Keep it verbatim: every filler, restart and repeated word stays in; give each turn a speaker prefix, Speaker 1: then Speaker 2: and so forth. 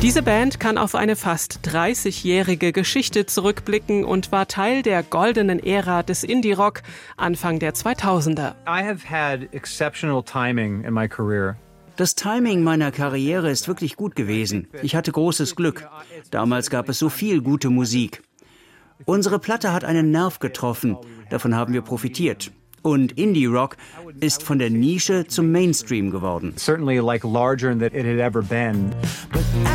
Speaker 1: Diese Band kann auf eine fast dreißigjährige Geschichte zurückblicken und war Teil der goldenen Ära des Indie-Rock Anfang der zweitausender.
Speaker 2: I have had exceptional timing in my career.
Speaker 3: Das Timing meiner Karriere ist wirklich gut gewesen. Ich hatte großes Glück. Damals gab es so viel gute Musik. Unsere Platte hat einen Nerv getroffen. Davon haben wir profitiert. Und Indie-Rock ist von der Nische zum Mainstream geworden.
Speaker 2: Certainly like larger than it had ever been.